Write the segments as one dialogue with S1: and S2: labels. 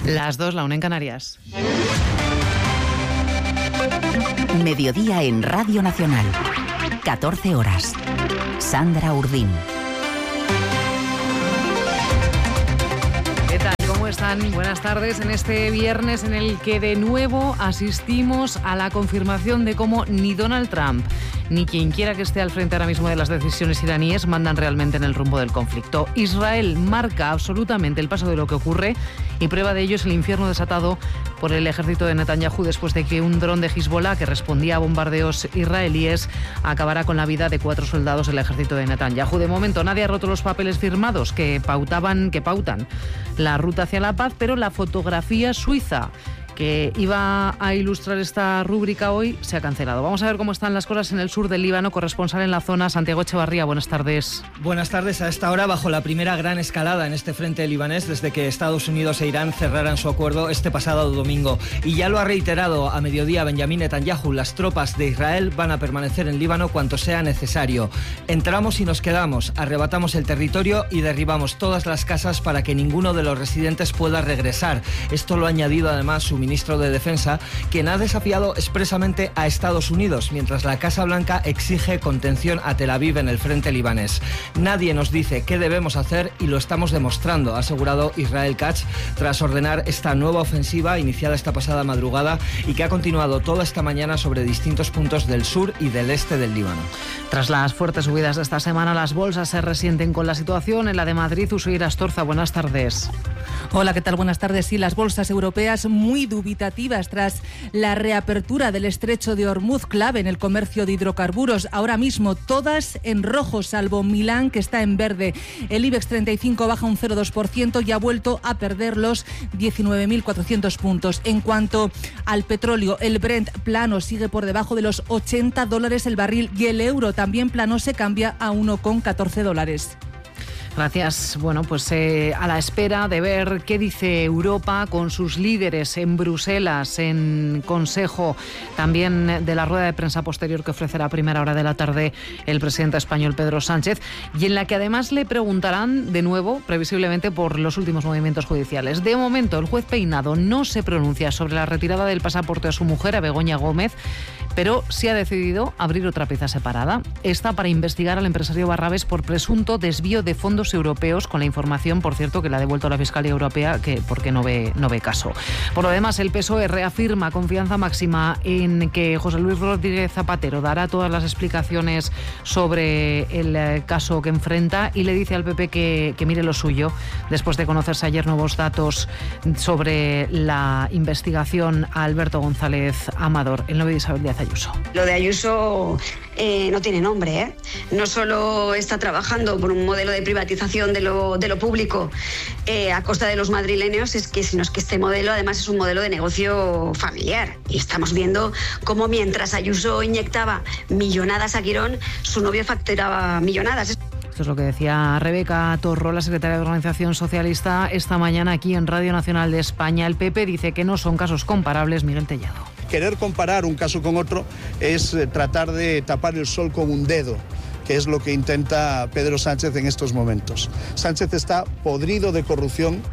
S1: Las 2, la 1 en Canarias.
S2: Mediodía en Radio Nacional. 14 horas. Sandra Urdín.
S1: ¿Qué tal? ¿Cómo están? Buenas tardes en este viernes en el que de nuevo asistimos a la confirmación de cómo ni Donald Trump ni quien quiera que esté al frente ahora mismo de las decisiones iraníes mandan realmente en el rumbo del conflicto. Israel marca absolutamente el paso de lo que ocurre y prueba de ello es el infierno desatado por el ejército de Netanyahu después de que un dron de Hezbollah que respondía a bombardeos israelíes acabara con la vida de 4 soldados del ejército de Netanyahu. De momento nadie ha roto los papeles firmados que pautan la ruta hacia la paz, pero la fotografía suiza que iba a ilustrar esta rúbrica hoy se ha cancelado. Vamos a ver cómo están las cosas en el sur del Líbano. Corresponsal en la zona, Santiago Echevarría, buenas tardes.
S3: Buenas tardes. A esta hora, bajo la primera gran escalada en este frente libanés desde que Estados Unidos e Irán cerraran su acuerdo este pasado domingo. Y ya lo ha reiterado a mediodía Benjamín Netanyahu, las tropas de Israel van a permanecer en Líbano cuanto sea necesario. Entramos y nos quedamos, arrebatamos el territorio y derribamos todas las casas para que ninguno de los residentes pueda regresar. Esto lo ha añadido además su ministro de Defensa, quien ha desafiado expresamente a Estados Unidos, mientras la Casa Blanca exige contención a Tel Aviv en el frente libanés. Nadie nos dice qué debemos hacer y lo estamos demostrando, ha asegurado Israel Katz, tras ordenar esta nueva ofensiva iniciada esta pasada madrugada y que ha continuado toda esta mañana sobre distintos puntos del sur y del este del Líbano.
S1: Tras las fuertes subidas de esta semana, las bolsas se resienten con la situación. En la de Madrid, Usuir Astorza, buenas tardes.
S4: Hola, ¿qué tal? Buenas tardes. Sí, las bolsas europeas muy dubitativas tras la reapertura del estrecho de Hormuz, clave en el comercio de hidrocarburos. Ahora mismo todas en rojo, salvo Milán, que está en verde. El IBEX 35 baja un 0,2% y ha vuelto a perder los 19.400 puntos. En cuanto al petróleo, el Brent plano sigue por debajo de los $80 el barril y el euro también plano se cambia a $1,14.
S1: Gracias. Bueno, pues a la espera de ver qué dice Europa con sus líderes en Bruselas, en Consejo, también de la rueda de prensa posterior que ofrecerá a primera hora de la tarde el presidente español Pedro Sánchez, y en la que además le preguntarán de nuevo, previsiblemente, por los últimos movimientos judiciales. De momento, el juez Peinado no se pronuncia sobre la retirada del pasaporte a su mujer, a Begoña Gómez, pero sí ha decidido abrir otra pieza separada. Esta para investigar al empresario Barrabés por presunto desvío de fondos europeos, con la información, por cierto, que le ha devuelto la Fiscalía Europea, que porque no ve caso. Por lo demás, el PSOE reafirma confianza máxima en que José Luis Rodríguez Zapatero dará todas las explicaciones sobre el caso que enfrenta y le dice al PP que mire lo suyo, después de conocerse ayer nuevos datos sobre la investigación a Alberto González Amador. El novio de Isabel Díaz Ayuso.
S5: Lo de Ayuso no tiene nombre, ¿eh? No solo está trabajando por un modelo de privatización de lo público a costa de los madrileños, sino que este modelo además es un modelo de negocio familiar. Y estamos viendo cómo mientras Ayuso inyectaba millonadas a Quirón, su novio facturaba millonadas.
S1: Esto es lo que decía Rebeca Torró, la secretaria de Organización Socialista, esta mañana aquí en Radio Nacional de España. El PP dice que no son casos comparables. Miguel Tellado.
S6: Querer comparar un caso con otro es tratar de tapar el sol con un dedo, que es lo que intenta Pedro Sánchez en estos momentos. Sánchez está podrido de corrupción.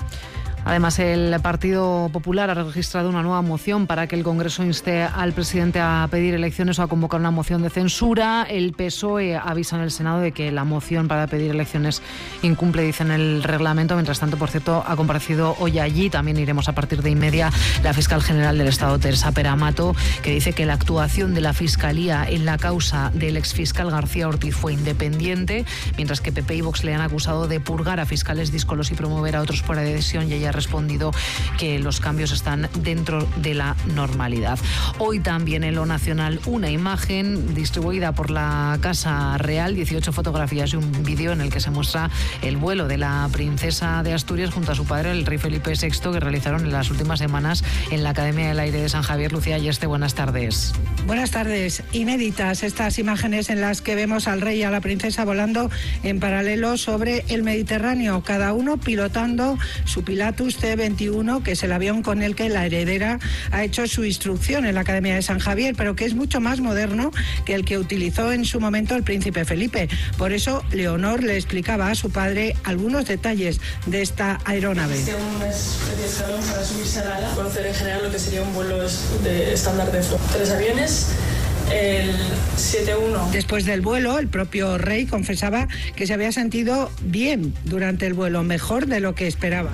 S1: Además, el Partido Popular ha registrado una nueva moción para que el Congreso inste al presidente a pedir elecciones o a convocar una moción de censura. El PSOE avisa en el Senado de que la moción para pedir elecciones incumple, dicen, el reglamento. Mientras tanto, por cierto, ha comparecido hoy allí, también iremos a partir de inmedia, la fiscal general del Estado, Teresa Peramato, que dice que la actuación de la Fiscalía en la causa del exfiscal García Ortiz fue independiente, mientras que PP y Vox le han acusado de purgar a fiscales díscolos y promover a otros por adhesión, y ella ha respondido que los cambios están dentro de la normalidad. Hoy también en lo nacional una imagen distribuida por la Casa Real, 18 fotografías y un vídeo en el que se muestra el vuelo de la princesa de Asturias junto a su padre, el rey Felipe VI, que realizaron en las últimas semanas en la Academia del Aire de San Javier. Lucía Ayeste, buenas tardes.
S7: Buenas tardes. Inéditas estas imágenes en las que vemos al rey y a la princesa volando en paralelo sobre el Mediterráneo, cada uno pilotando su pilata Airbus C-21, que es el avión con el que la heredera ha hecho su instrucción en la Academia de San Javier, pero que es mucho más moderno que el que utilizó en su momento el príncipe Felipe. Por eso, Leonor le explicaba a su padre algunos detalles de esta aeronave.
S8: Una especie de escalón para subirse al ala, conocer en general lo que sería un vuelo de estándar de flota. 3 aviones. El 7-1.
S7: Después del vuelo, el propio rey confesaba que se había sentido bien durante el vuelo, mejor de lo que esperaba.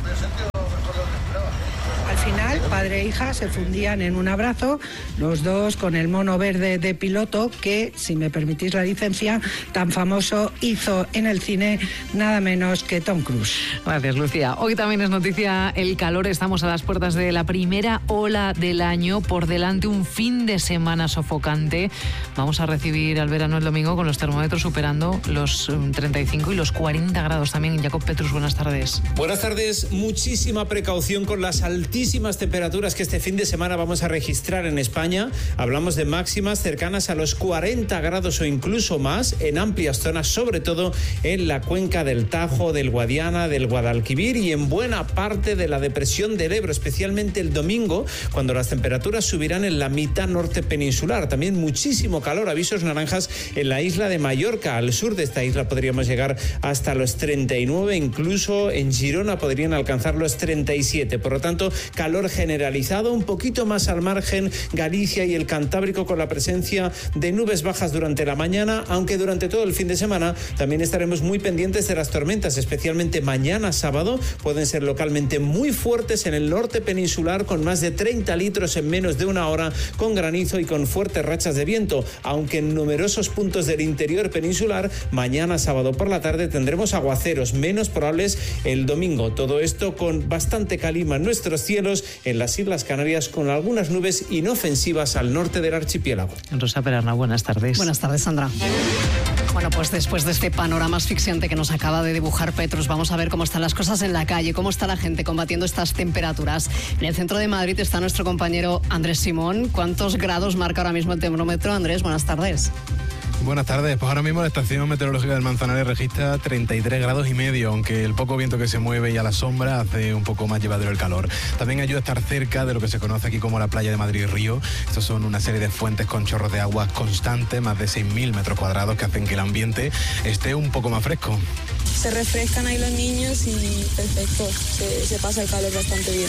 S7: Al final, padre e hija se fundían en un abrazo, los dos con el mono verde de piloto que, si me permitís la licencia, tan famoso hizo en el cine nada menos que Tom Cruise.
S1: Gracias, Lucía. Hoy también es noticia el calor. Estamos a las puertas de la primera ola del año. Por delante un fin de semana sofocante. Vamos a recibir al verano el domingo con los termómetros superando los 35 y los 40 grados también. Jacob Petrus, buenas tardes.
S9: Buenas tardes. Muchísima precaución con las altísimas temperaturas que este fin de semana vamos a registrar en España. Hablamos de máximas cercanas a los 40 grados o incluso más en amplias zonas, sobre todo en la cuenca del Tajo, del Guadiana, del Guadalquivir y en buena parte de la depresión del Ebro, especialmente el domingo, cuando las temperaturas subirán en la mitad norte peninsular. También muchísimo calor, avisos naranjas en la isla de Mallorca. Al sur de esta isla podríamos llegar hasta los 39, incluso en Girona podrían alcanzar los 37. Por lo tanto, calor generalizado, un poquito más al margen Galicia y el Cantábrico con la presencia de nubes bajas durante la mañana, aunque durante todo el fin de semana también estaremos muy pendientes de las tormentas, especialmente mañana sábado, pueden ser localmente muy fuertes en el norte peninsular con más de 30 litros en menos de una hora, con granizo y con fuertes rachas de viento, aunque en numerosos puntos del interior peninsular mañana sábado por la tarde tendremos aguaceros menos probables el domingo. Todo esto con bastante calima en nuestros cielos, en las Islas Canarias, con algunas nubes inofensivas al norte del archipiélago.
S1: Rosa Perarna, buenas tardes.
S10: Buenas tardes, Sandra. Bueno, pues después de este panorama asfixiante que nos acaba de dibujar Petrus, vamos a ver cómo están las cosas en la calle, cómo está la gente combatiendo estas temperaturas. En el centro de Madrid está nuestro compañero Andrés Simón. ¿Cuántos grados marca ahora mismo el termómetro? Andrés, buenas tardes.
S11: Buenas tardes. Pues ahora mismo la estación meteorológica del Manzanares registra 33 grados y medio, aunque el poco viento que se mueve y a la sombra hace un poco más llevadero el calor. También ayuda a estar cerca de lo que se conoce aquí como la playa de Madrid Río. Estos son una serie de fuentes con chorros de agua constantes, más de 6.000 metros cuadrados, que hacen que el ambiente esté un poco más fresco.
S12: Se refrescan ahí los niños y perfecto, se pasa el calor bastante bien.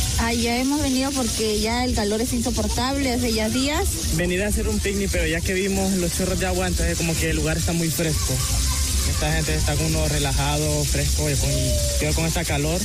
S13: Ya hemos venido porque ya el calor es insoportable hace ya días.
S14: Venir a hacer un picnic, pero ya que vimos los chorros de agua, entonces como que el lugar está muy fresco. Esta gente está con uno relajado, fresco y con esta calor.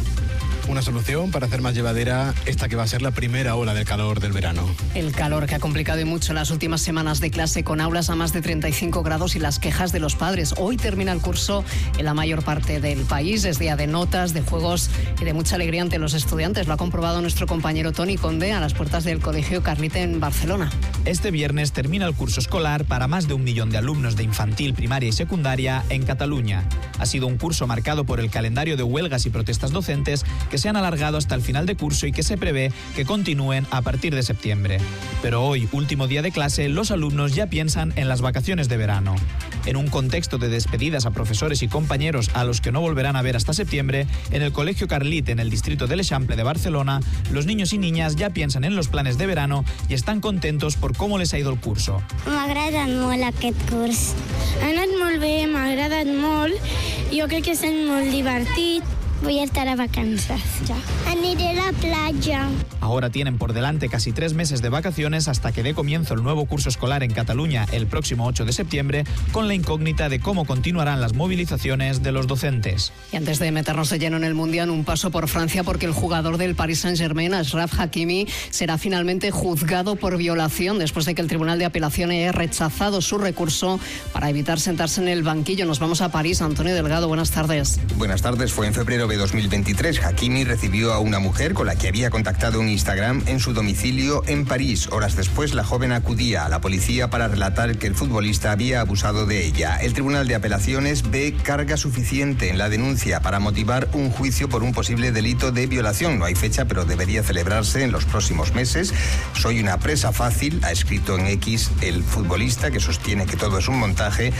S11: Una solución para hacer más llevadera esta que va a ser la primera ola del calor del verano.
S10: El calor que ha complicado y mucho las últimas semanas de clase, con aulas a más de 35 grados y las quejas de los padres. Hoy termina el curso en la mayor parte del país. Es día de notas, de juegos y de mucha alegría ante los estudiantes. Lo ha comprobado nuestro compañero Toni Conde a las puertas del Colegio Carlite en Barcelona.
S15: Este viernes termina el curso escolar para más de 1 millón de alumnos de infantil, primaria y secundaria en Cataluña. Ha sido un curso marcado por el calendario de huelgas y protestas docentes que se han alargado hasta el final de curso y que se prevé que continúen a partir de septiembre. Pero hoy, último día de clase, los alumnos ya piensan en las vacaciones de verano. En un contexto de despedidas a profesores y compañeros a los que no volverán a ver hasta septiembre, en el Colegio Carlit, en el distrito de l'Eixample de Barcelona, los niños y niñas ya piensan en los planes de verano y están contentos por cómo les ha ido el curso.
S16: M'ha agradat molt aquest curs. Ha anat molt bé, m'ha agradat molt. Jo crec que és molt divertit. Voy a estar a vacances ya. Aniré a la playa.
S15: Ahora tienen por delante casi 3 meses de vacaciones hasta que dé comienzo el nuevo curso escolar en Cataluña el próximo 8 de septiembre, con la incógnita de cómo continuarán las movilizaciones de los docentes.
S10: Y antes de meternos de lleno en el Mundial, un paso por Francia, porque el jugador del Paris Saint-Germain, Achraf Hakimi, será finalmente juzgado por violación después de que el Tribunal de Apelación haya rechazado su recurso para evitar sentarse en el banquillo. Nos vamos a París. Antonio Delgado, buenas tardes.
S17: Buenas tardes. Fue en febrero de 2023. Hakimi recibió a una mujer con la que había contactado en Instagram en su domicilio en París. Horas después, la joven acudía a la policía para relatar que el futbolista había abusado de ella. El Tribunal de Apelaciones ve carga suficiente en la denuncia para motivar un juicio por un posible delito de violación. No hay fecha, pero debería celebrarse en los próximos meses. Soy una presa fácil, ha escrito en X el futbolista, que sostiene que todo es un montaje,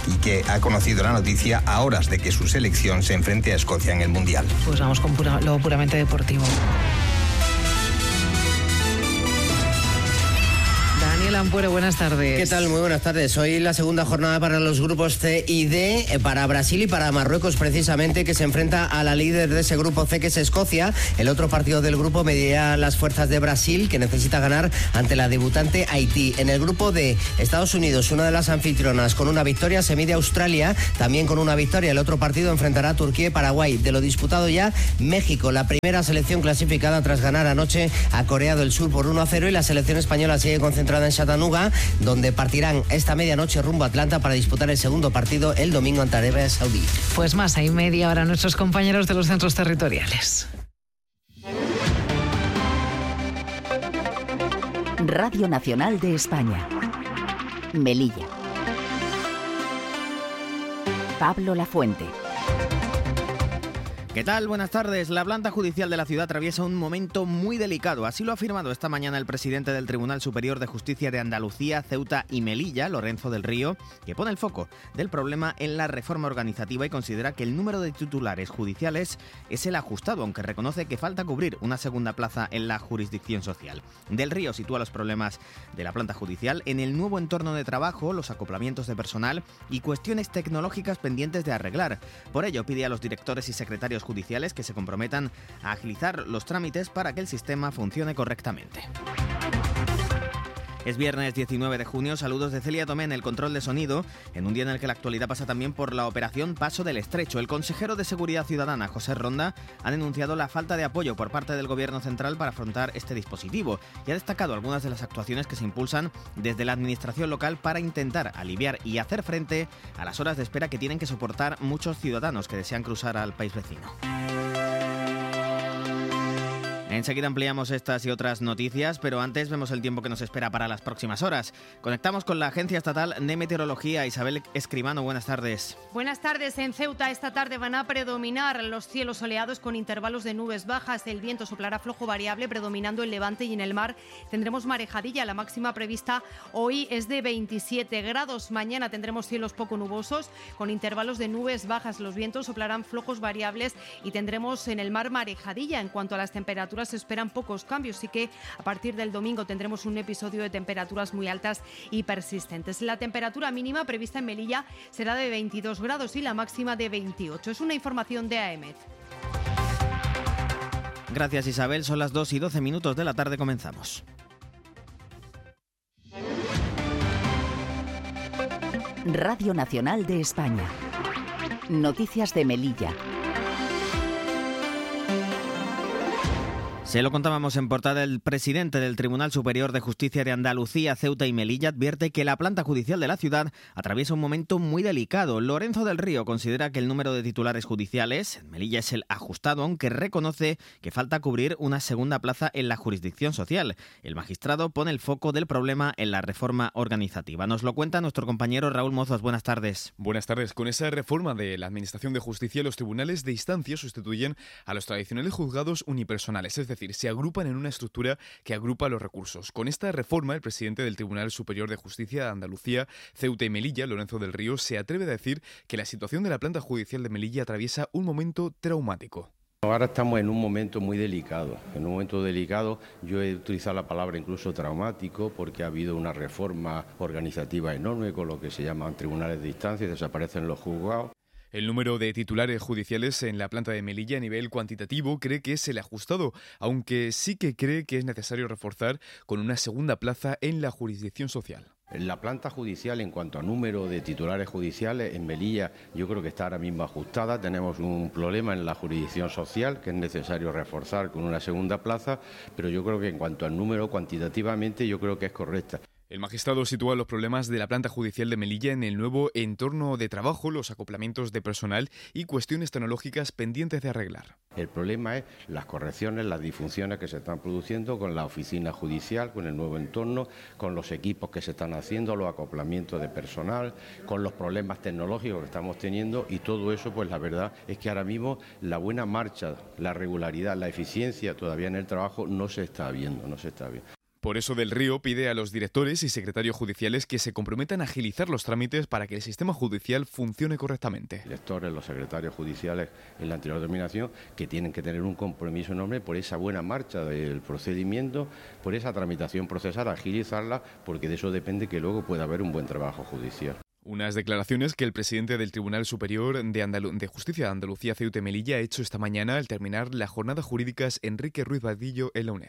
S17: y que ha conocido la noticia a horas de que su selección se enfrente a Escocia en el Mundial.
S1: Pues vamos con lo puramente deportivo. Daniel Ampuero, buenas tardes.
S18: ¿Qué tal? Muy buenas tardes. Hoy la segunda jornada para los grupos C y D, para Brasil y para Marruecos precisamente, que se enfrenta a la líder de ese grupo C, que es Escocia. El otro partido del grupo medirá las fuerzas de Brasil, que necesita ganar ante la debutante Haití. En el grupo D, Estados Unidos, una de las anfitrionas, con una victoria, se mide a Australia, también con una victoria. El otro partido enfrentará a Turquía y Paraguay. De lo disputado ya, México, la primera selección clasificada tras ganar anoche a Corea del Sur por 1-0, y la selección española sigue concentrada en Chattanooga, donde partirán esta medianoche rumbo a Atlanta para disputar el segundo partido el domingo ante Arabia Saudí.
S1: Pues más, hay media hora nuestros compañeros de los centros territoriales.
S2: Radio Nacional de España. Melilla. Pablo Lafuente.
S19: ¿Qué tal? Buenas tardes. La planta judicial de la ciudad atraviesa un momento muy delicado. Así lo ha afirmado esta mañana el presidente del Tribunal Superior de Justicia de Andalucía, Ceuta y Melilla, Lorenzo del Río, que pone el foco del problema en la reforma organizativa y considera que el número de titulares judiciales es el ajustado, aunque reconoce que falta cubrir una segunda plaza en la jurisdicción social. Del Río sitúa los problemas de la planta judicial en el nuevo entorno de trabajo, los acoplamientos de personal y cuestiones tecnológicas pendientes de arreglar. Por ello, pide a los directores y secretarios judiciales que se comprometan a agilizar los trámites para que el sistema funcione correctamente. Es viernes 19 de junio, saludos de Celia Tomé en el control de sonido, en un día en el que la actualidad pasa también por la operación Paso del Estrecho. El consejero de Seguridad Ciudadana, José Ronda, ha denunciado la falta de apoyo por parte del Gobierno central para afrontar este dispositivo y ha destacado algunas de las actuaciones que se impulsan desde la administración local para intentar aliviar y hacer frente a las horas de espera que tienen que soportar muchos ciudadanos que desean cruzar al país vecino. Enseguida ampliamos estas y otras noticias, pero antes vemos el tiempo que nos espera para las próximas horas. Conectamos con la Agencia Estatal de Meteorología. Isabel Escribano, buenas tardes.
S20: Buenas tardes. En Ceuta esta tarde van a predominar los cielos soleados con intervalos de nubes bajas. El viento soplará flojo variable predominando en levante y en el mar tendremos marejadilla. La máxima prevista hoy es de 27 grados. Mañana tendremos cielos poco nubosos con intervalos de nubes bajas. Los vientos soplarán flojos variables y tendremos en el mar marejadilla. En cuanto a las temperaturas, se esperan pocos cambios, y que a partir del domingo tendremos un episodio de temperaturas muy altas y persistentes. La temperatura mínima prevista en Melilla será de 22 grados y la máxima de 28. Es una información de AEMET.
S19: Gracias, Isabel. Son las 2:12 de la tarde. Comenzamos.
S2: Radio Nacional de España. Noticias de Melilla.
S19: Se lo contábamos en portada. El presidente del Tribunal Superior de Justicia de Andalucía, Ceuta y Melilla advierte que la planta judicial de la ciudad atraviesa un momento muy delicado. Lorenzo del Río considera que el número de titulares judiciales en Melilla es el ajustado, aunque reconoce que falta cubrir una segunda plaza en la jurisdicción social. El magistrado pone el foco del problema en la reforma organizativa. Nos lo cuenta nuestro compañero Raúl Mozos. Buenas tardes.
S21: Buenas tardes. Con esa reforma de la Administración de Justicia, los tribunales de instancia sustituyen a los tradicionales juzgados unipersonales, es decir, se agrupan en una estructura que agrupa los recursos. Con esta reforma, el presidente del Tribunal Superior de Justicia de Andalucía, Ceuta y Melilla, Lorenzo del Río, se atreve a decir que la situación de la planta judicial de Melilla atraviesa un momento traumático.
S22: Ahora estamos en un momento muy delicado. En un momento delicado, yo he utilizado la palabra incluso traumático, porque ha habido una reforma organizativa enorme con lo que se llaman tribunales de instancia y desaparecen los juzgados.
S21: El número de titulares judiciales en la planta de Melilla a nivel cuantitativo cree que es el ajustado, aunque sí que cree que es necesario reforzar con una segunda plaza en la jurisdicción social.
S22: La planta judicial, en cuanto a número de titulares judiciales, en Melilla yo creo que está ahora mismo ajustada. Tenemos un problema en la jurisdicción social que es necesario reforzar con una segunda plaza, pero yo creo que en cuanto al número, cuantitativamente, yo creo que es correcta.
S21: El magistrado sitúa los problemas de la planta judicial de Melilla en el nuevo entorno de trabajo, los acoplamientos de personal y cuestiones tecnológicas pendientes de arreglar.
S22: El problema es las correcciones, las disfunciones que se están produciendo con la oficina judicial, con el nuevo entorno, con los equipos que se están haciendo, los acoplamientos de personal, con los problemas tecnológicos que estamos teniendo, y todo eso, pues la verdad es que ahora mismo la buena marcha, la regularidad, la eficiencia todavía en el trabajo no se está viendo.
S21: Por eso Del Río pide a los directores y secretarios judiciales que se comprometan a agilizar los trámites para que el sistema judicial funcione correctamente.
S22: Los directores, los secretarios judiciales en la anterior denominación, que tienen que tener un compromiso enorme por esa buena marcha del procedimiento, por esa tramitación procesal, agilizarla, porque de eso depende que luego pueda haber un buen trabajo judicial.
S21: Unas declaraciones que el presidente del Tribunal Superior de Justicia de Andalucía, Ceuta y Melilla, ha hecho esta mañana al terminar la jornada jurídicas Enrique Ruiz Vadillo en la UNED.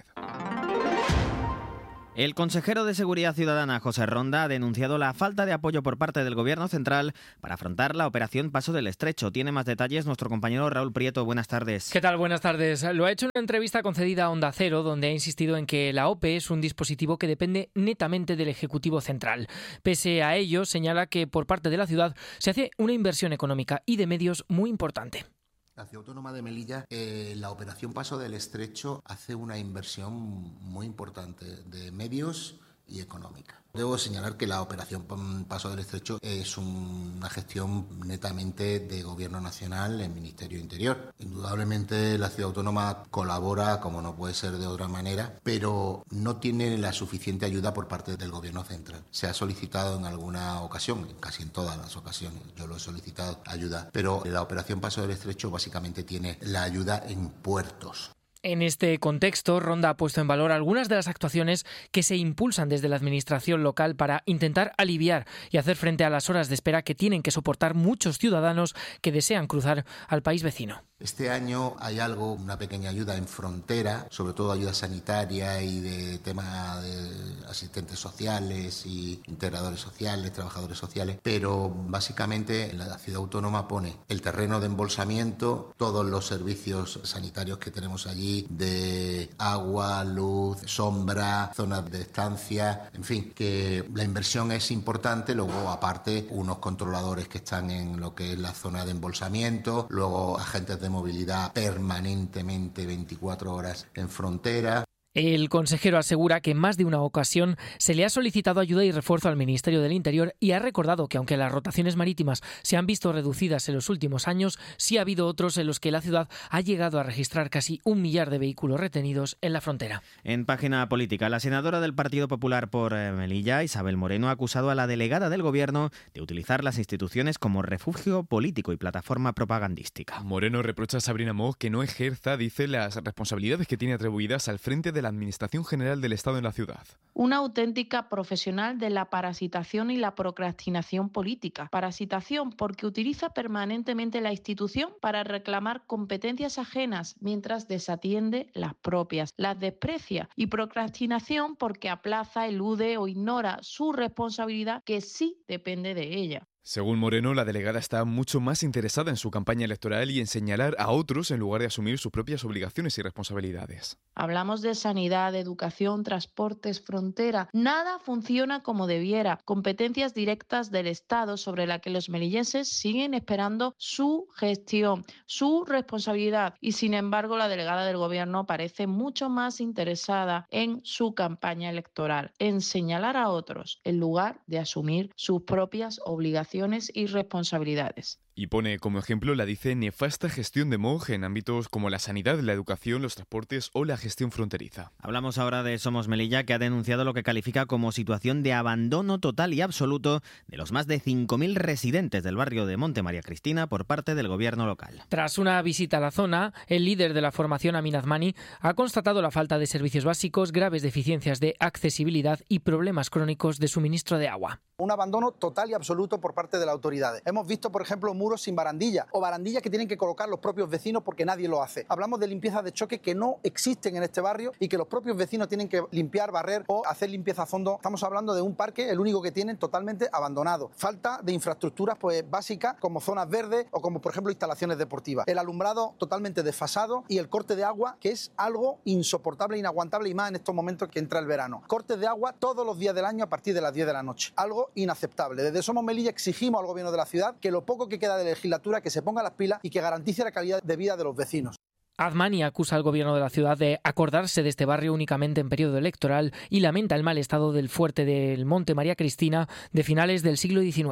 S19: El consejero de Seguridad Ciudadana, José Ronda, ha denunciado la falta de apoyo por parte del Gobierno central para afrontar la operación Paso del Estrecho. Tiene más detalles nuestro compañero Raúl Prieto. Buenas tardes.
S3: ¿Qué tal? Buenas tardes. Lo ha hecho en una entrevista concedida a Onda Cero, donde ha insistido en que la OPE es un dispositivo que depende netamente del Ejecutivo Central. Pese a ello, señala que por parte de la ciudad se hace una inversión económica y de medios muy importante.
S4: La Ciudad Autónoma de Melilla, la operación Paso del Estrecho hace una inversión muy importante de medios y económica. Debo señalar que la operación Paso del Estrecho es una gestión netamente de Gobierno Nacional en Ministerio Interior. Indudablemente la Ciudad Autónoma colabora, como no puede ser de otra manera, pero no tiene la suficiente ayuda por parte del Gobierno Central. Se ha solicitado en alguna ocasión, casi en todas las ocasiones, yo lo he solicitado ayuda, pero la operación Paso del Estrecho básicamente tiene la ayuda en puertos.
S3: En este contexto, Ronda ha puesto en valor algunas de las actuaciones que se impulsan desde la administración local para intentar aliviar y hacer frente a las horas de espera que tienen que soportar muchos ciudadanos que desean cruzar al país vecino.
S4: Este año hay una pequeña ayuda en frontera, sobre todo ayuda sanitaria y de tema de asistentes sociales y integradores sociales, trabajadores sociales, pero básicamente la Ciudad Autónoma pone el terreno de embolsamiento, todos los servicios sanitarios que tenemos allí, de agua, luz, sombra, zonas de estancia, en fin, que la inversión es importante. Luego, aparte, unos controladores que están en lo que es la zona de embolsamiento, luego agentes de movilidad permanentemente 24 horas en frontera.
S3: El consejero asegura que en más de una ocasión se le ha solicitado ayuda y refuerzo al Ministerio del Interior y ha recordado que aunque las rotaciones marítimas se han visto reducidas en los últimos años, sí ha habido otros en los que la ciudad ha llegado a registrar casi 1 millar de vehículos retenidos en la frontera.
S19: En página política, la senadora del Partido Popular por Melilla, Isabel Moreno, ha acusado a la delegada del Gobierno de utilizar las instituciones como refugio político y plataforma propagandística.
S21: Moreno reprocha a Sabrina Mox que no ejerza, dice, las responsabilidades que tiene atribuidas al frente de la Administración General del Estado en la ciudad.
S23: Una auténtica profesional de la parasitación y la procrastinación política. Parasitación porque utiliza permanentemente la institución para reclamar competencias ajenas mientras desatiende las propias, las desprecia. Y procrastinación porque aplaza, elude o ignora su responsabilidad que sí depende de ella.
S21: Según Moreno, la delegada está mucho más interesada en su campaña electoral y en señalar a otros en lugar de asumir sus propias obligaciones y responsabilidades.
S23: Hablamos de sanidad, de educación, transportes, frontera. Nada funciona como debiera. Competencias directas del Estado sobre las que los melillenses siguen esperando su gestión, su responsabilidad. Y sin embargo, la delegada del Gobierno parece mucho más interesada en su campaña electoral, en señalar a otros, en lugar de asumir sus propias obligaciones y responsabilidades.
S21: Y pone como ejemplo la, dice, nefasta gestión de Mox en ámbitos como la sanidad, la educación, los transportes o la gestión fronteriza.
S19: Hablamos ahora de Somos Melilla, que ha denunciado lo que califica como situación de abandono total y absoluto de los más de 5.000 residentes del barrio de Monte María Cristina por parte del gobierno local.
S3: Tras una visita a la zona, el líder de la formación, Amin Azmani, ha constatado la falta de servicios básicos, graves deficiencias de accesibilidad y problemas crónicos de suministro de agua.
S24: Un abandono total y absoluto por parte de las autoridades. Hemos visto, por ejemplo, muros sin barandilla o barandillas que tienen que colocar los propios vecinos porque nadie lo hace. Hablamos de limpiezas de choque que no existen en este barrio y que los propios vecinos tienen que limpiar, barrer o hacer limpieza a fondo. Estamos hablando de un parque, el único que tienen, totalmente abandonado. Falta de infraestructuras básicas como zonas verdes o como, por ejemplo, instalaciones deportivas. El alumbrado totalmente desfasado y el corte de agua, que es algo insoportable, inaguantable y más en estos momentos que entra el verano. Cortes de agua todos los días del año a partir de las 10 de la noche. Algo inaceptable. Desde Somos Melilla exigimos al Gobierno de la ciudad que lo poco que queda de legislatura que se ponga las pilas y que garantice la calidad de vida de los vecinos.
S3: Azmani acusa al gobierno de la ciudad de acordarse de este barrio únicamente en periodo electoral y lamenta el mal estado del fuerte del Monte María Cristina de finales del siglo XIX.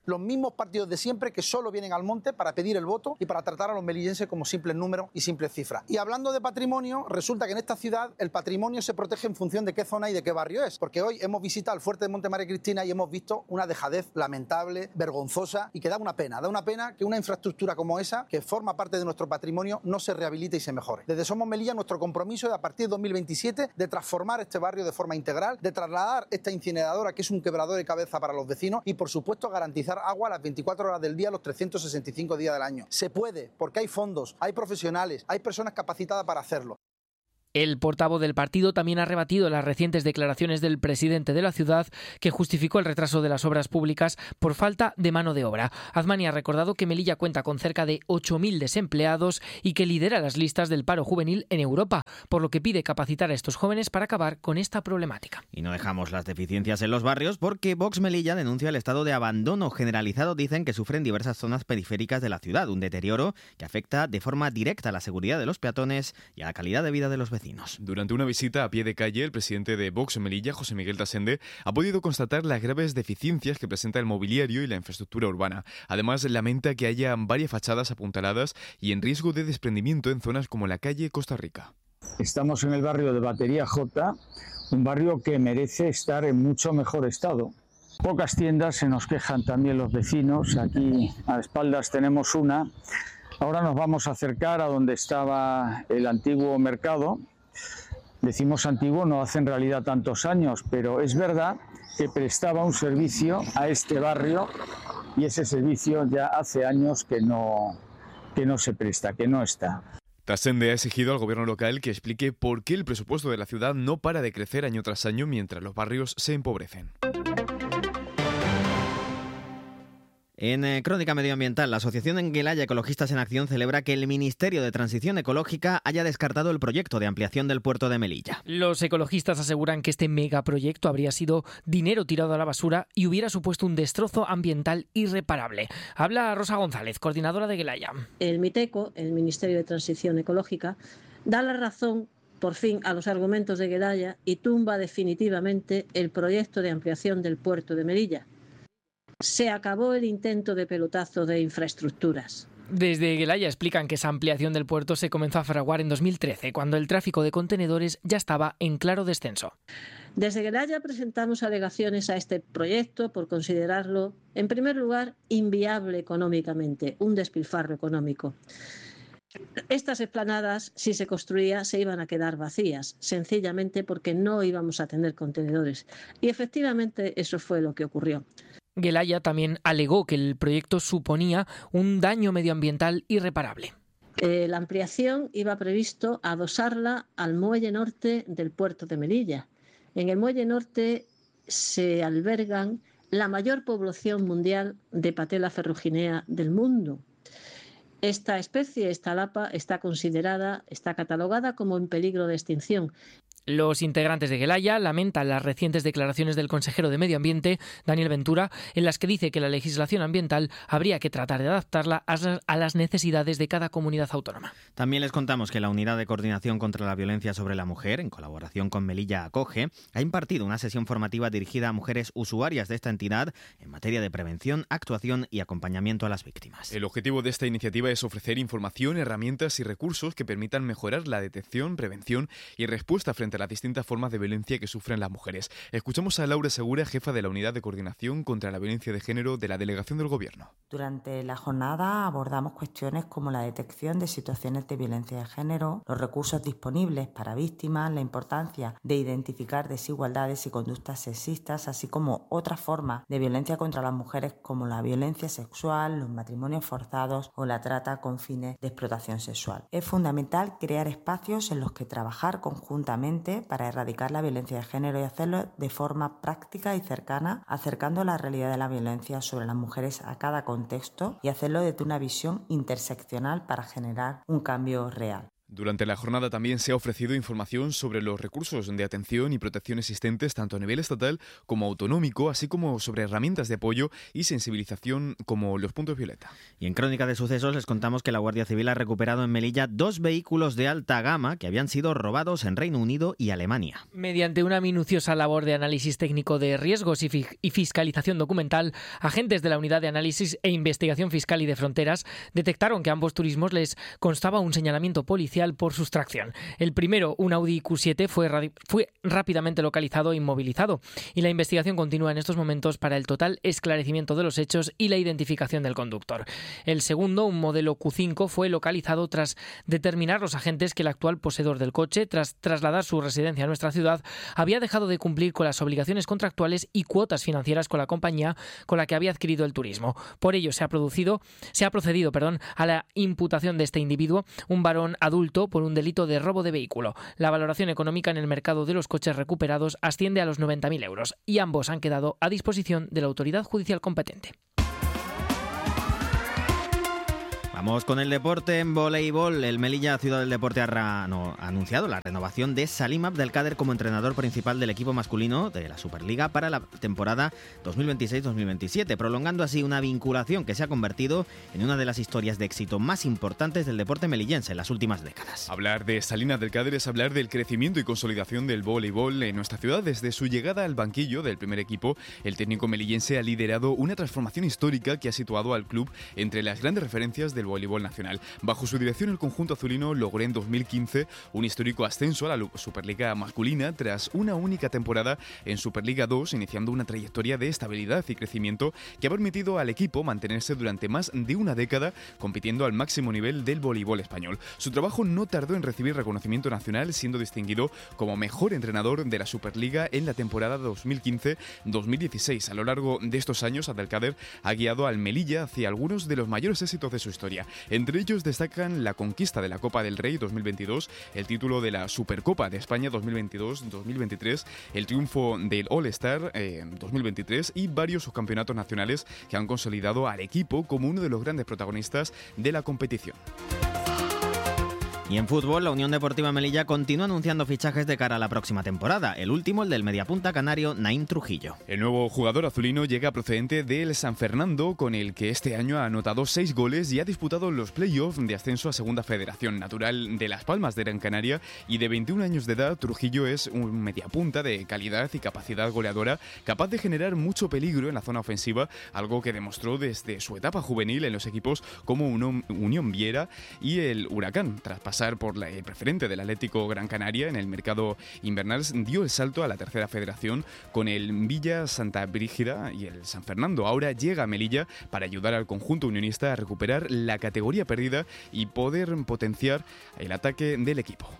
S24: los mismos partidos de siempre que solo vienen al monte para pedir el voto y para tratar a los melillenses como simples números y simples cifras. Y hablando de patrimonio, resulta que en esta ciudad el patrimonio se protege en función de qué zona y de qué barrio es, porque hoy hemos visitado el fuerte de Monte María Cristina y hemos visto una dejadez lamentable, vergonzosa y que da una pena que una infraestructura como esa, que forma parte de nuestro patrimonio, no se rehabilite y se mejore. Desde Somos Melilla nuestro compromiso es a partir de 2027 de transformar este barrio de forma integral, de trasladar esta incineradora que es un quebrador de cabeza para los vecinos y por supuesto garantizar agua a las 24 horas del día, los 365 días del año. Se puede, porque hay fondos, hay profesionales, hay personas capacitadas para hacerlo.
S3: El portavoz del partido también ha rebatido las recientes declaraciones del presidente de la ciudad, que justificó el retraso de las obras públicas por falta de mano de obra. Azmani ha recordado que Melilla cuenta con cerca de 8.000 desempleados y que lidera las listas del paro juvenil en Europa, por lo que pide capacitar a estos jóvenes para acabar con esta problemática.
S19: Y no dejamos las deficiencias en los barrios porque Vox Melilla denuncia el estado de abandono generalizado. Dicen que sufren diversas zonas periféricas de la ciudad, un deterioro que afecta de forma directa a la seguridad de los peatones y a la calidad de vida de los vecinos.
S21: Durante una visita a pie de calle, el presidente de Vox Melilla, José Miguel Tasende, ha podido constatar las graves deficiencias que presenta el mobiliario y la infraestructura urbana. Además, lamenta que haya varias fachadas apuntaladas y en riesgo de desprendimiento en zonas como la calle Costa Rica.
S5: Estamos en el barrio de Batería J, un barrio que merece estar en mucho mejor estado. Pocas tiendas, se nos quejan también los vecinos. Aquí a espaldas tenemos una. Ahora nos vamos a acercar a donde estaba el antiguo mercado. Decimos antiguo, no hace en realidad tantos años, pero es verdad que prestaba un servicio a este barrio y ese servicio ya hace años que no se presta, que no está.
S21: Tasende ha exigido al gobierno local que explique por qué el presupuesto de la ciudad no para de crecer año tras año mientras los barrios se empobrecen.
S19: En Crónica Medioambiental, la Asociación Enguelaya Ecologistas en Acción celebra que el Ministerio de Transición Ecológica haya descartado el proyecto de ampliación del puerto de Melilla.
S3: Los ecologistas aseguran que este megaproyecto habría sido dinero tirado a la basura y hubiera supuesto un destrozo ambiental irreparable. Habla Rosa González, coordinadora de Enguelaya.
S6: El MITECO, el Ministerio de Transición Ecológica, da la razón por fin a los argumentos de Enguelaya y tumba definitivamente el proyecto de ampliación del puerto de Melilla. Se acabó el intento de pelotazo de infraestructuras.
S3: Desde Enguelaya explican que esa ampliación del puerto se comenzó a fraguar en 2013, cuando el tráfico de contenedores ya estaba en claro descenso.
S6: Desde Enguelaya presentamos alegaciones a este proyecto por considerarlo, en primer lugar, inviable económicamente, un despilfarro económico. Estas explanadas, si se construía, se iban a quedar vacías, sencillamente porque no íbamos a tener contenedores. Y efectivamente eso fue lo que ocurrió.
S3: Enguelaya también alegó que el proyecto suponía un daño medioambiental irreparable.
S6: La ampliación iba previsto adosarla al muelle norte del puerto de Melilla. En el muelle norte se albergan la mayor población mundial de patela ferruginea del mundo. Esta especie, esta lapa, está catalogada como en peligro de extinción.
S3: Los integrantes de Enguelaya lamentan las recientes declaraciones del consejero de Medio Ambiente, Daniel Ventura, en las que dice que la legislación ambiental habría que tratar de adaptarla a las necesidades de cada comunidad autónoma.
S19: También les contamos que la Unidad de Coordinación contra la Violencia sobre la Mujer, en colaboración con Melilla Acoge, ha impartido una sesión formativa dirigida a mujeres usuarias de esta entidad en materia de prevención, actuación y acompañamiento a las víctimas.
S21: El objetivo de esta iniciativa es ofrecer información, herramientas y recursos que permitan mejorar la detección, prevención y respuesta frente a las distintas formas de violencia que sufren las mujeres. Escuchamos a Laura Segura, jefa de la Unidad de Coordinación contra la Violencia de Género de la Delegación del Gobierno.
S7: Durante la jornada abordamos cuestiones como la detección de situaciones de violencia de género, los recursos disponibles para víctimas, la importancia de identificar desigualdades y conductas sexistas, así como otras formas de violencia contra las mujeres como la violencia sexual, los matrimonios forzados o la trata con fines de explotación sexual. Es fundamental crear espacios en los que trabajar conjuntamente para erradicar la violencia de género y hacerlo de forma práctica y cercana, acercando la realidad de la violencia sobre las mujeres a cada contexto y hacerlo desde una visión interseccional para generar un cambio real.
S21: Durante la jornada también se ha ofrecido información sobre los recursos de atención y protección existentes tanto a nivel estatal como autonómico, así como sobre herramientas de apoyo y sensibilización como los puntos violeta.
S19: Y en Crónica de Sucesos les contamos que la Guardia Civil ha recuperado en Melilla 2 vehículos de alta gama que habían sido robados en Reino Unido y Alemania.
S3: Mediante una minuciosa labor de análisis técnico de riesgos y fiscalización documental, agentes de la Unidad de Análisis e Investigación Fiscal y de Fronteras detectaron que a ambos turismos les constaba un señalamiento policial por sustracción. El primero, un Audi Q7, fue rápidamente localizado e inmovilizado, y la investigación continúa en estos momentos para el total esclarecimiento de los hechos y la identificación del conductor. El segundo, un modelo Q5, fue localizado tras determinar los agentes que el actual poseedor del coche, tras trasladar su residencia a nuestra ciudad, había dejado de cumplir con las obligaciones contractuales y cuotas financieras con la compañía con la que había adquirido el turismo. Por ello se ha procedido a la imputación de este individuo, un varón adulto, por un delito de robo de vehículo. La valoración económica en el mercado de los coches recuperados asciende a los 90.000 euros y ambos han quedado a disposición de la autoridad judicial competente.
S19: Vamos con el deporte en voleibol. El Melilla Ciudad del Deporte ha anunciado la renovación de Salim Abdelkader como entrenador principal del equipo masculino de la Superliga para la temporada 2026-2027, prolongando así una vinculación que se ha convertido en una de las historias de éxito más importantes del deporte melillense en las últimas décadas.
S21: Hablar de Salim Abdelkader es hablar del crecimiento y consolidación del voleibol en nuestra ciudad. Desde su llegada al banquillo del primer equipo, el técnico melillense ha liderado una transformación histórica que ha situado al club entre las grandes referencias del voleibol nacional. Bajo su dirección, el conjunto azulino logró en 2015 un histórico ascenso a la Superliga masculina tras una única temporada en Superliga 2, iniciando una trayectoria de estabilidad y crecimiento que ha permitido al equipo mantenerse durante más de una década compitiendo al máximo nivel del voleibol español. Su trabajo no tardó en recibir reconocimiento nacional, siendo distinguido como mejor entrenador de la Superliga en la temporada 2015-2016. A lo largo de estos años, Abdelkader ha guiado al Melilla hacia algunos de los mayores éxitos de su historia. Entre ellos destacan la conquista de la Copa del Rey 2022, el título de la Supercopa de España 2022-2023, el triunfo del All-Star 2023 y varios subcampeonatos nacionales que han consolidado al equipo como uno de los grandes protagonistas de la competición.
S19: Y en fútbol, la Unión Deportiva Melilla continúa anunciando fichajes de cara a la próxima temporada. El último, el del mediapunta canario Naim Trujillo.
S21: El nuevo jugador azulino llega procedente del San Fernando, con el que este año ha anotado 6 goles y ha disputado los playoffs de ascenso a Segunda Federación. Natural de Las Palmas de Gran Canaria y de 21 años de edad, Trujillo es un mediapunta de calidad y capacidad goleadora, capaz de generar mucho peligro en la zona ofensiva, algo que demostró desde su etapa juvenil en los equipos como Unión Viera y el Huracán. Tras pasar por el preferente del Atlético Gran Canaria en el mercado invernal, dio el salto a la tercera federación con el Villa Santa Brígida y el San Fernando. Ahora llega a Melilla para ayudar al conjunto unionista a recuperar la categoría perdida y poder potenciar el ataque del equipo.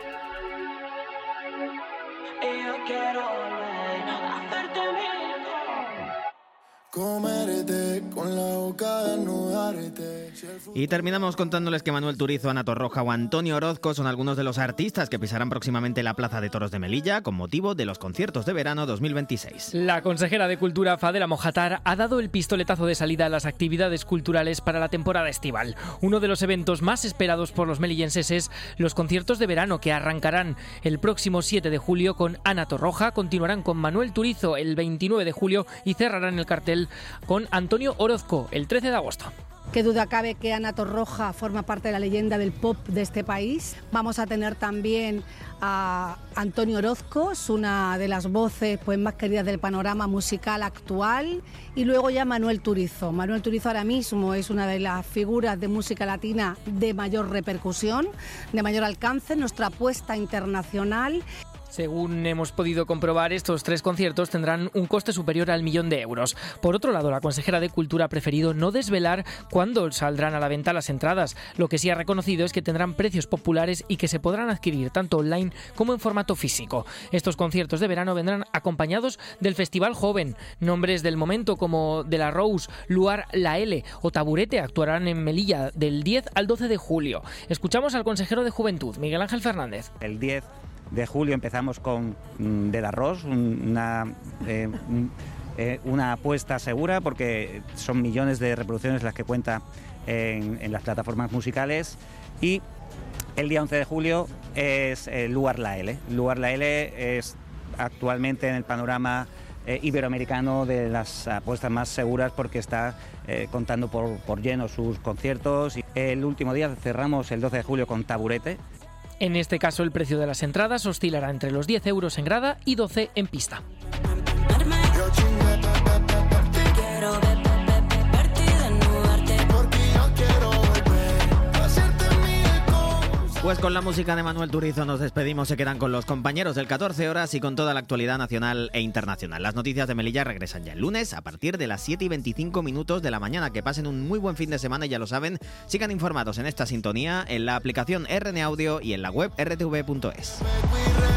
S19: Y terminamos contándoles que Manuel Turizo, Ana Torroja o Antonio Orozco son algunos de los artistas que pisarán próximamente la Plaza de Toros de Melilla con motivo de los conciertos de verano 2026.
S3: La consejera de Cultura, Fadela Mojatar, ha dado el pistoletazo de salida a las actividades culturales para la temporada estival. Uno de los eventos más esperados por los melillenses es los conciertos de verano, que arrancarán el próximo 7 de julio con Ana Torroja, continuarán con Manuel Turizo el 29 de julio y cerrarán el cartel con Antonio Orozco el 13 de agosto.
S8: Qué duda cabe que Ana Torroja forma parte de la leyenda del pop de este país. Vamos a tener también a Antonio Orozco, es una de las voces más queridas del panorama musical actual. Y luego ya Manuel Turizo. Manuel Turizo ahora mismo es una de las figuras de música latina de mayor repercusión, de mayor alcance, nuestra apuesta internacional.
S3: Según hemos podido comprobar, estos 3 conciertos tendrán un coste superior al 1.000.000 de euros. Por otro lado, la consejera de Cultura ha preferido no desvelar cuándo saldrán a la venta las entradas. Lo que sí ha reconocido es que tendrán precios populares y que se podrán adquirir tanto online como en formato físico. Estos conciertos de verano vendrán acompañados del Festival Joven. Nombres del momento como De La Rose, Luar La L o Taburete actuarán en Melilla del 10 al 12 de julio. Escuchamos al consejero de Juventud, Miguel Ángel Fernández.
S9: El 10 de julio empezamos con De La Rose, una apuesta segura porque son millones de reproducciones las que cuenta en las plataformas musicales, y El día 11 de julio es Luar La L. Luar La L es actualmente en el panorama iberoamericano de las apuestas más seguras porque está contando por lleno sus conciertos. El último día cerramos el 12 de julio con Taburete.
S3: En este caso el precio de las entradas oscilará entre los 10 euros en grada y 12 en pista.
S19: Pues con la música de Manuel Turizo nos despedimos, se quedan con los compañeros del 14 horas y con toda la actualidad nacional e internacional. Las noticias de Melilla regresan ya el lunes a partir de las 7:25 de la mañana. Que pasen un muy buen fin de semana y ya lo saben, sigan informados en esta sintonía, en la aplicación RN Audio y en la web rtv.es.